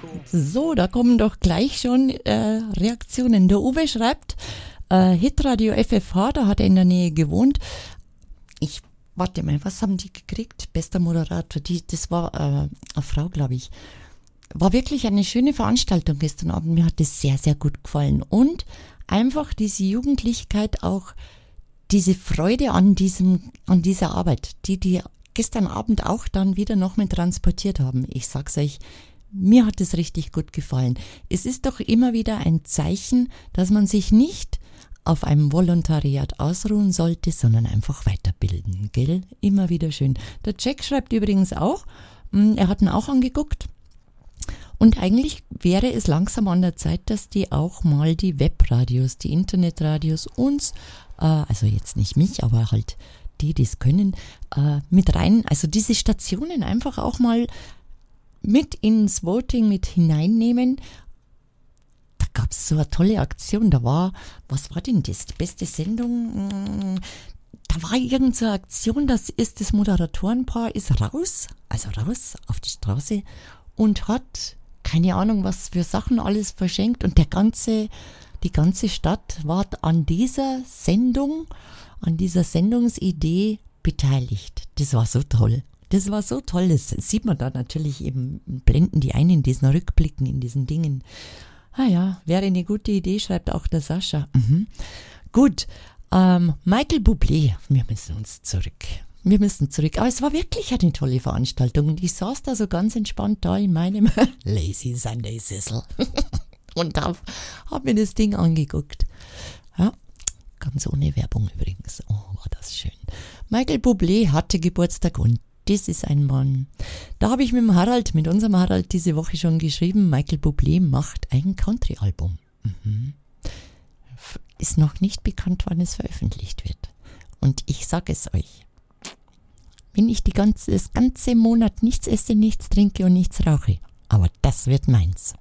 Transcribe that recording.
So, da kommen doch gleich schon Reaktionen. Der Uwe schreibt, Hitradio FFH, da hat er in der Nähe gewohnt. Warte mal, was haben die gekriegt? Bester Moderator, das war eine Frau, glaube ich. War wirklich eine schöne Veranstaltung gestern Abend. Mir hat das sehr, sehr gut gefallen. Und einfach diese Jugendlichkeit, auch diese Freude an dieser Arbeit, die gestern Abend auch dann wieder noch mit transportiert haben. Ich sag's euch, mir hat es richtig gut gefallen. Es ist doch immer wieder ein Zeichen, dass man sich nicht auf einem Volontariat ausruhen sollte, sondern einfach weiterbilden, gell? Immer wieder schön. Der Jack schreibt übrigens auch, er hat ihn auch angeguckt. Und eigentlich wäre es langsam an der Zeit, dass die auch mal die Webradios, die Internetradios uns, also jetzt nicht mich, aber halt die es können, mit rein, also diese Stationen einfach auch mal mit ins Voting mit hineinnehmen. Da gab es so eine tolle Aktion, was war denn das? Die beste Sendung? Da war irgend so eine Aktion, das Moderatorenpaar ist raus auf die Straße und hat keine Ahnung, was für Sachen alles verschenkt und die ganze Stadt war an dieser Sendungsidee beteiligt. Das war so toll. Das sieht man da natürlich eben, blenden die ein in diesen Rückblicken, in diesen Dingen. Ah ja, wäre eine gute Idee, schreibt auch der Sascha. Gut, Michael Bublé, wir müssen zurück. Aber es war wirklich eine tolle Veranstaltung und ich saß da so ganz entspannt da in meinem Lazy Sunday Sessel und hab mir das Ding angeguckt. Ja, ganz ohne Werbung übrigens. Oh, war das schön. Michael Bublé hatte Geburtstag und das ist ein Mann. Da habe ich mit unserem Harald diese Woche schon geschrieben, Michael Bublé macht ein Country-Album. Ist noch nicht bekannt, wann es veröffentlicht wird. Und ich sage es euch, wenn ich das ganze Monat nichts esse, nichts trinke und nichts rauche, aber das wird meins.